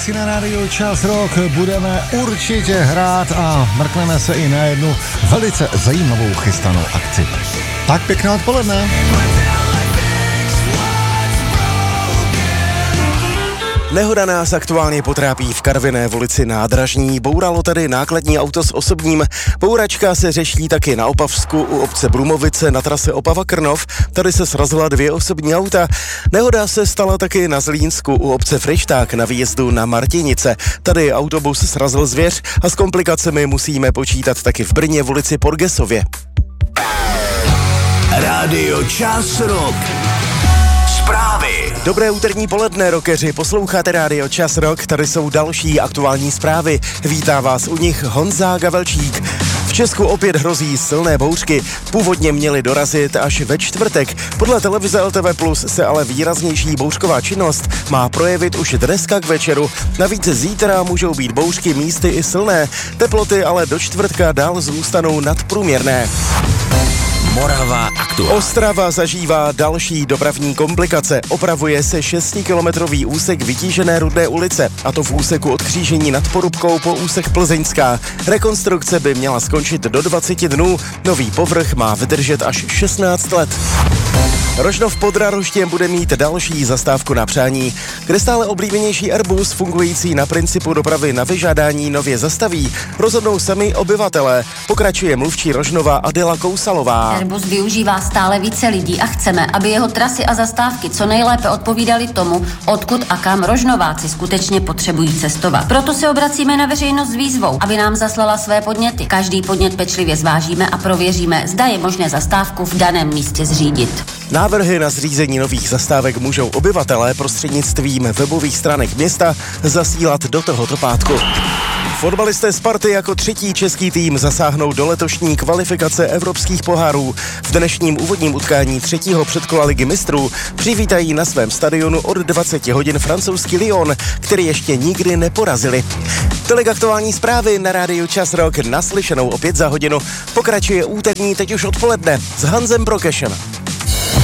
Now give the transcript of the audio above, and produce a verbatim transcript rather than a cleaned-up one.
Si na rádiu Čas Rock budeme určitě hrát a mrkneme se i na jednu velice zajímavou chystanou akci. Tak pěkné odpoledne. Nehoda nás aktuálně potrápí v Karviné v ulici Nádražní. Bouralo tedy nákladní auto s osobním. Bouračka se řeší taky na Opavsku u obce Brumovice na trase Opava-Krnov. Tady se srazila dvě osobní auta. Nehoda se stala taky na Zlínsku u obce Frejšták na výjezdu na Martinice. Tady autobus srazil zvěř a s komplikacemi musíme počítat taky v Brně v ulici Porgesově. Rádio Čas Rock. Zprávy. Dobré úterní poledne, rockeři, posloucháte Rádio Čas Rock, tady jsou další aktuální zprávy. Vítá vás u nich Honza Gavelčík. V Česku opět hrozí silné bouřky, původně měly dorazit až ve čtvrtek. Podle televize L T V plus se ale výraznější bouřková činnost má projevit už dneska k večeru. Navíc zítra můžou být bouřky místy i silné, teploty ale do čtvrtka dál zůstanou nadprůměrné. Morava aktuálně. Ostrava zažívá další dopravní komplikace. Opravuje se šestikilometrový úsek vytížené Rudné ulice, a to v úseku od křížení nad Porubkou po úsek Plzeňská. Rekonstrukce by měla skončit do dvacet dnů, nový povrch má vydržet až šestnáct let. Rožnov pod Radoštěm bude mít další zastávku na přání, kde stále oblíbenější Airbus fungující na principu dopravy na vyžádání nově zastaví. Rozhodnou sami obyvatelé, pokračuje mluvčí Rožnova Adela Kousalová. Airbus využívá stále více lidí a chceme, aby jeho trasy a zastávky co nejlépe odpovídaly tomu, odkud a kam Rožnováci skutečně potřebují cestovat. Proto se obracíme na veřejnost s výzvou, aby nám zaslala své podněty. Každý podnět pečlivě zvážíme a prověříme, zda je možné zastávku v daném místě zřídit. Návrhy na zřízení nových zastávek můžou obyvatelé prostřednictvím webových stránek města zasílat do tohoto pátku. Fotbalisté Sparty jako třetí český tým zasáhnou do letošní kvalifikace evropských pohárů. V dnešním úvodním utkání třetího předkola Ligy mistrů přivítají na svém stadionu od dvacet hodin francouzský Lyon, který ještě nikdy neporazili. Tolik aktuální zprávy na rádiu Čas Rock, naslyšenou opět za hodinu. Pokračuje úterní teď už odpoledne s Hanzem Prokešem.